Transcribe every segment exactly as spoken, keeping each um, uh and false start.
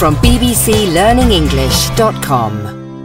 from b b c learning english dot com.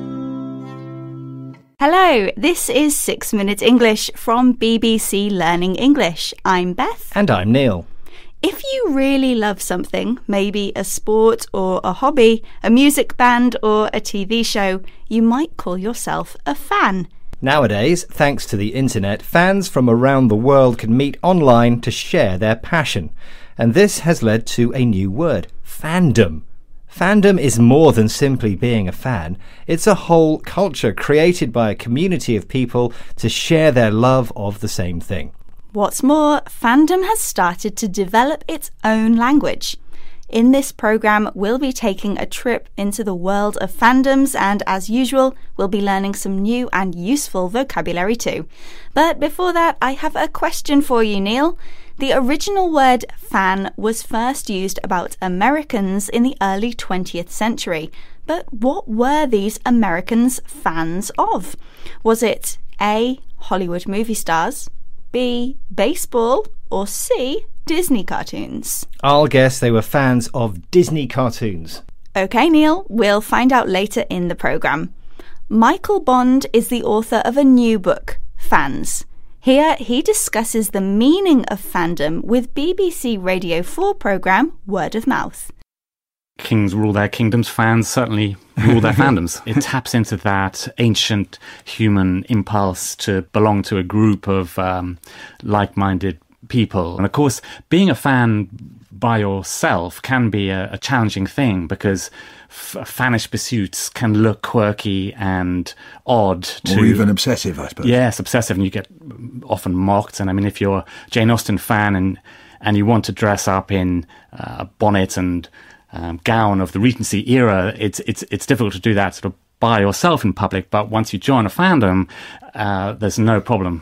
Hello, this is Six Minute English from B B C Learning English. I'm Beth. And I'm Neil. If you really love something, maybe a sport or a hobby, a music band or a T V show, you might call yourself a fan. Nowadays, thanks to the internet, fans from around the world can meet online to share their passion. And this has led to a new word, fandom. Fandom is more than simply being a fan. It's a whole culture created by a community of people to share their love of the same thing. What's more, fandom has started to develop its own language. In this programme, we'll be taking a trip into the world of fandoms and, as usual, we'll be learning some new and useful vocabulary too. But before that, I have a question for you, Neil. The original word fan was first used about Americans in the early twentieth century. But what were these Americans fans of? Was it A, Hollywood movie stars, B, baseball, or C, Disney cartoons? I'll guess they were fans of Disney cartoons. OK, Neil, we'll find out later in the programme. Michael Bond is the author of a new book, Fans. Here he discusses the meaning of fandom with B B C Radio four programme Word of Mouth. Kings rule their kingdoms, fans certainly rule their fandoms. It taps into that ancient human impulse to belong to a group of um, like-minded people. And of course, being a fan by yourself can be a, a challenging thing because f- fanish pursuits can look quirky and odd to... Or even obsessive, I suppose. Yes, obsessive, and you get often mocked. And I mean, if you're a Jane Austen fan and, and you want to dress up in uh, a bonnet and um, gown of the Regency era, it's, it's, it's difficult to do that sort of by yourself in public. But once you join a fandom, uh, there's no problem.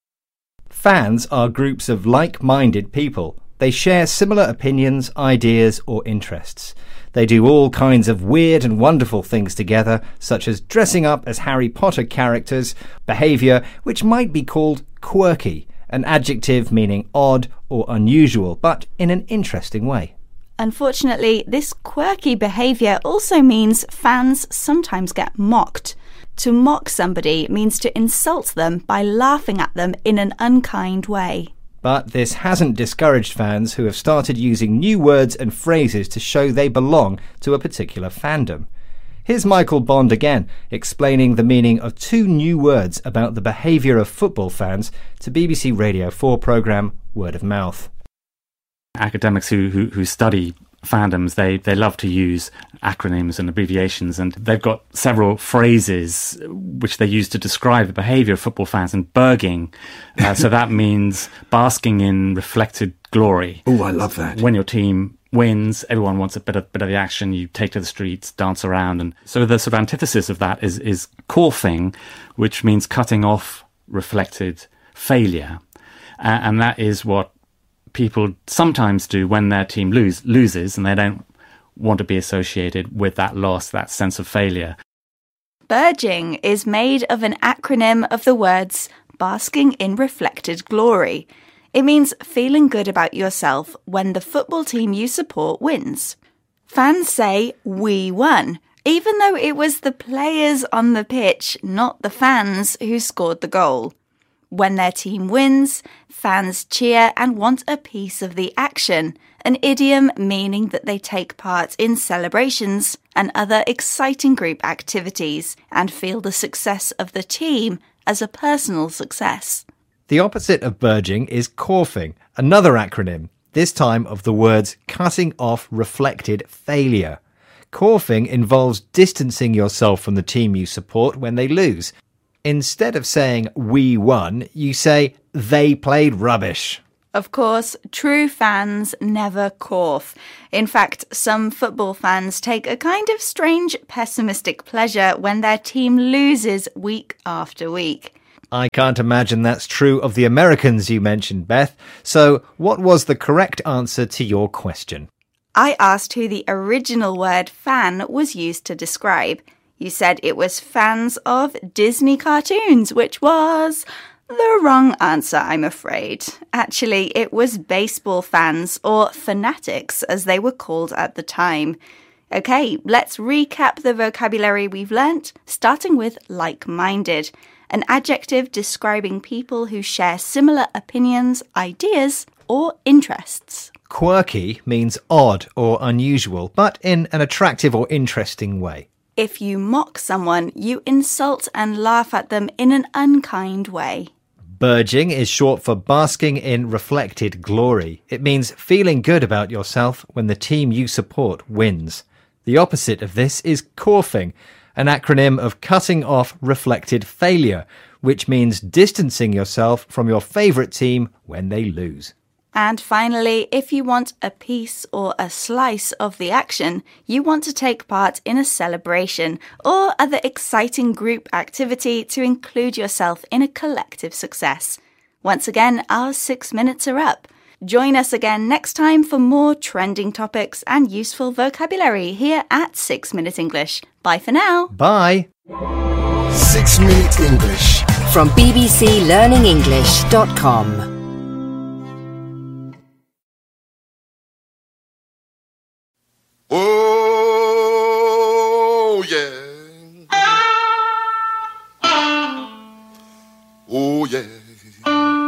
Fans are groups of like-minded people. They share similar opinions, ideas, or interests. They do all kinds of weird and wonderful things together, such as dressing up as Harry Potter characters, behaviour which might be called quirky, an adjective meaning odd or unusual, but in an interesting way. Unfortunately, this quirky behaviour also means fans sometimes get mocked. To mock somebody means to insult them by laughing at them in an unkind way. But this hasn't discouraged fans who have started using new words and phrases to show they belong to a particular fandom. Here's Michael Bond again, explaining the meaning of two new words about the behaviour of football fans to B B C Radio four programme Word of Mouth. Academics who, who, who study fandoms, they, they love to use acronyms and abbreviations, and they've got several phrases which they use to describe the behaviour of football fans. And burging, uh, so that means basking in reflected glory. Oh, I love that. When your team wins, everyone wants a bit of, bit of the action. You take to the streets, dance around. And so the sort of antithesis of that is, is coughing, which means cutting off reflected failure. Uh, and that is what people sometimes do when their team lose, loses and they don't want to be associated with that loss, that sense of failure. Burging is made of an acronym of the words basking in reflected glory. It means feeling good about yourself when the football team you support wins. Fans say, "We won," even though it was the players on the pitch, not the fans, who scored the goal. When their team wins, fans cheer and want a piece of the action, an idiom meaning that they take part in celebrations and other exciting group activities and feel the success of the team as a personal success. The opposite of burging is coughing, another acronym, this time of the words cutting off reflected failure. Coughing involves distancing yourself from the team you support when they lose. Instead of saying "we won," you say "they played rubbish." Of course, true fans never cough. In fact, some football fans take a kind of strange pessimistic pleasure when their team loses week after week. I can't imagine that's true of the Americans you mentioned, Beth. So what was the correct answer to your question? I asked who the original word fan was used to describe. You said it was fans of Disney cartoons, which was the wrong answer, I'm afraid. Actually, it was baseball fans, or fanatics as they were called at the time. Okay, let's recap the vocabulary we've learnt, starting with like-minded, an adjective describing people who share similar opinions, ideas, or interests. Quirky means odd or unusual, but in an attractive or interesting way. If you mock someone, you insult and laugh at them in an unkind way. Burging is short for basking in reflected glory. It means feeling good about yourself when the team you support wins. The opposite of this is corfing, an acronym of cutting off reflected failure, which means distancing yourself from your favourite team when they lose. And finally, if you want a piece or a slice of the action, you want to take part in a celebration or other exciting group activity to include yourself in a collective success. Once again, our six minutes are up. Join us again next time for more trending topics and useful vocabulary here at six minute English. Bye for now. Bye. Six Minute English. From b b c learning english dot com. Oh, yeah. Oh, yeah.